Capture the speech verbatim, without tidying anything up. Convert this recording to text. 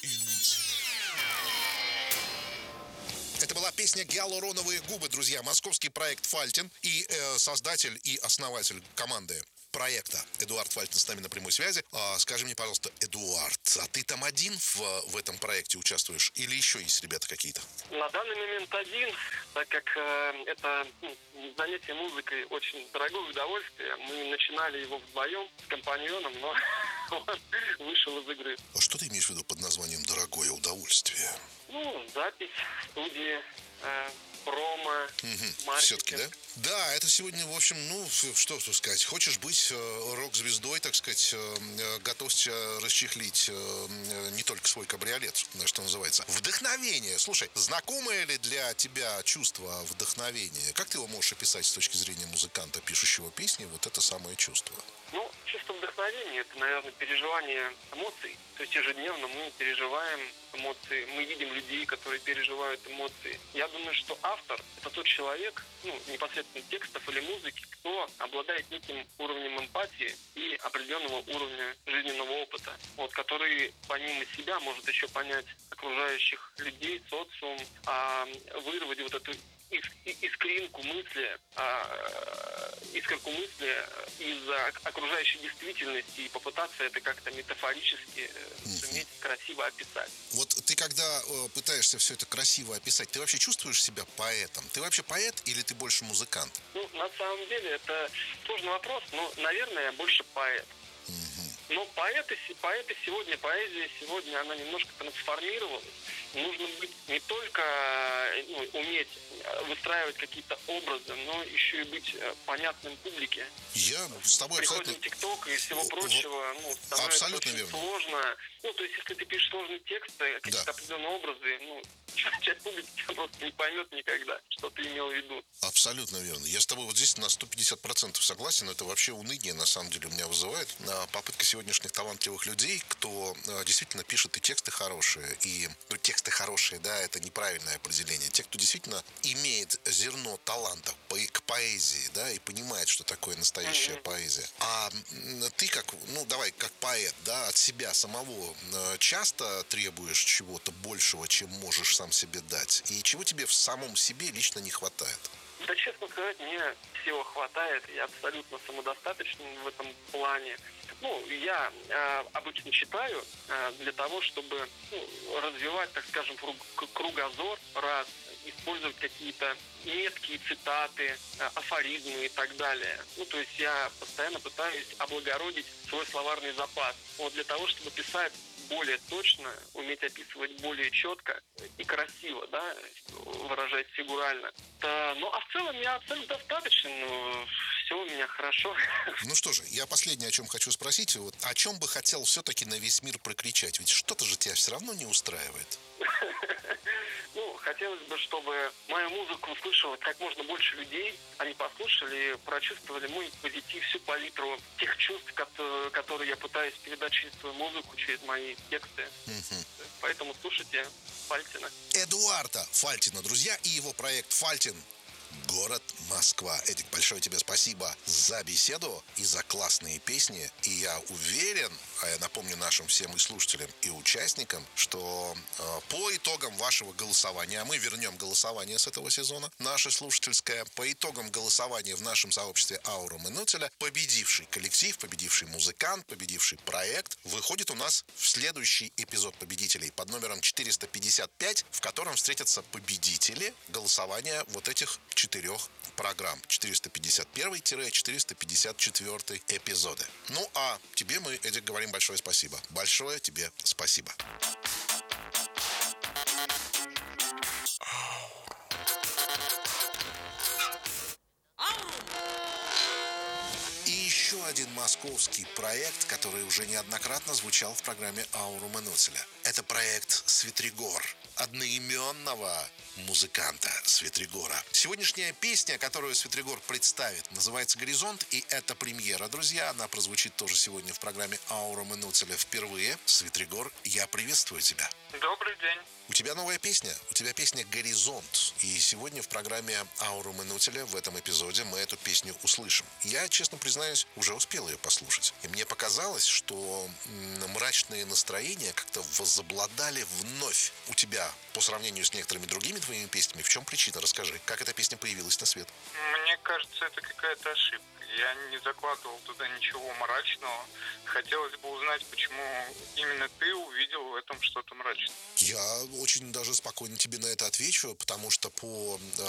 Это была песня «Гиалуроновые губы», друзья. Московский проект «Фальтин» и э, создатель и основатель команды проекта Эдуард Фальтин с нами на прямой связи. А, скажи мне, пожалуйста, Эдуард, а ты там один в, в этом проекте участвуешь или еще есть ребята какие-то? На данный момент один, так как э, это ну, занятие музыкой очень дорогое удовольствие. Мы начинали его вдвоем с компаньоном, но он вышел из игры. А что ты имеешь в виду под названием «дорогое удовольствие»? Ну, запись, студии, э, промо, Угу. Все-таки, да? Да, это сегодня, в общем, ну, что тут сказать. Хочешь быть э, рок-звездой, так сказать, э, готовься расчехлить э, не только свой кабриолет, что называется. Вдохновение. Слушай, знакомое ли для тебя чувство вдохновения? Как ты его можешь описать с точки зрения музыканта, пишущего песни, вот это самое чувство? Ну, чувство вдохновения – это, наверное, переживание эмоций. То есть ежедневно мы переживаем эмоции, мы видим людей, которые переживают эмоции. Я думаю, что автор – это тот человек, ну, непосредственно текстов или музыки, кто обладает неким уровнем эмпатии и определенного уровня жизненного опыта, вот, который помимо себя может еще понять окружающих людей, социум, а вырвать вот эту искринку мысли, а, искорку мысли из окружающей действительности и попытаться это как-то метафорически суметь красиво описать. Вот ты когда э, пытаешься все это красиво описать, ты вообще чувствуешь себя поэтом? Ты вообще поэт или ты больше музыкант? Ну, на самом деле, это сложный вопрос, но, наверное, я больше поэт. Но поэты, поэты сегодня, поэзия сегодня, она немножко трансформировалась. Нужно быть не только ну, уметь выстраивать какие-то образы, но еще и быть понятным публике. Я с тобой абсолютно... абсолютно... ТикТока и всего прочего, ну, становится абсолютно очень верно. сложно. Ну, то есть, если ты пишешь сложный текст, какие-то да. определенные образы, ну, часть публики тебя просто не поймет никогда, что ты имел в виду. Абсолютно верно. Я с тобой вот здесь на сто пятьдесят процентов согласен. Это вообще уныние, на самом деле, у меня вызывает. Попытка сегодняшних талантливых людей, кто действительно пишет и тексты хорошие, и ну, тексты хорошие, да, это неправильное определение. Те, кто действительно имеет зерно таланта к поэзии, да, и понимает, что такое настоящая mm-hmm. поэзия. А ты как, ну, давай, как поэт, да, от себя самого часто требуешь чего-то большего, чем можешь сам себе дать? И чего тебе в самом себе лично не хватает? Да, честно сказать, мне всего хватает. Я абсолютно самодостаточен в этом плане. Ну, я э, обычно читаю э, для того, чтобы ну, развивать, так скажем, круг, кругозор, раз, использовать какие-то меткие цитаты, э, афоризмы и так далее. Ну, то есть я постоянно пытаюсь облагородить свой словарный запас. Вот для того, чтобы писать более точно, уметь описывать более четко и красиво, да, выражать фигурально. Да, ну, а в целом я абсолютно достаточно, ну, все у меня хорошо. Ну что же, я последнее, о чем хочу спросить, вот, о чем бы хотел все-таки на весь мир прокричать? Ведь что-то же тебя все равно не устраивает. Ну, хотелось бы, чтобы мою музыку услышало как можно больше людей. Они послушали, прочувствовали мой позитив, всю палитру тех чувств, которые я пытаюсь передать через свою музыку, через мои тексты. Угу. Поэтому слушайте Фальтина. Эдуарда Фальтина, друзья, и его проект «Фальтин». Город Москва. Эдик, большое тебе спасибо за беседу и за классные песни. И я уверен, а я напомню нашим всем и слушателям, и участникам, что э, по итогам вашего голосования, а мы вернем голосование с этого сезона, наше слушательское, по итогам голосования в нашем сообществе Аура Менуцеля, победивший коллектив, победивший музыкант, победивший проект выходит у нас в следующий эпизод победителей под номером четыреста пятьдесят пять, в котором встретятся победители голосования вот этих четырех программ. четыреста пятьдесят один - четыреста пятьдесят четыре эпизоды. Ну, а тебе мы, Эдик, говорим большое спасибо. Большое тебе спасибо. И еще один московский проект, который уже неоднократно звучал в программе Ауру Менуцеля. Это проект «Светригор». одноименного музыканта Светригора. Сегодняшняя песня, которую Светригор представит, называется «Горизонт», и это премьера, друзья. Она прозвучит тоже сегодня в программе «Аура Мануцеля» впервые. Светригор, я приветствую тебя. Добрый день. У тебя новая песня. У тебя песня «Горизонт». И сегодня в программе «Аура Мануцеля» в этом эпизоде мы эту песню услышим. Я, честно признаюсь, уже успел ее послушать. И мне показалось, что мрачные настроения как-то возобладали вновь у тебя по сравнению с некоторыми другими твоими песнями. В чем причина? Расскажи, как эта песня появилась на свет? Мне кажется, это какая-то ошибка. Я не закладывал туда ничего мрачного. Хотелось бы узнать, почему именно ты увидел в этом что-то мрачное. Я очень даже спокойно тебе на это отвечу, потому что по